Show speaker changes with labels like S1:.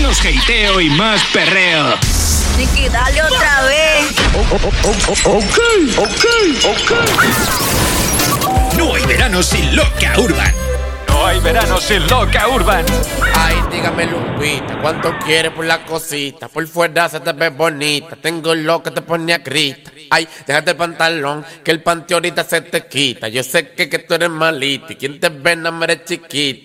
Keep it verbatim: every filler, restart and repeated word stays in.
S1: Menos hateo y más perreo.
S2: Nicky, dale otra vez.
S1: Oh, oh, oh, oh, ok, ok, ok.
S3: No hay verano sin Loca Urban.
S1: No hay verano sin Loca Urban.
S4: Ay, dígame Lupita, ¿cuánto quieres por la cosita? Por fuera se te ve bonita, tengo lo que te pone a grita. Ay, déjate el pantalón, que el panty ahorita se te quita. Yo sé que, que tú eres malita y quien te ve no me eres chiquita.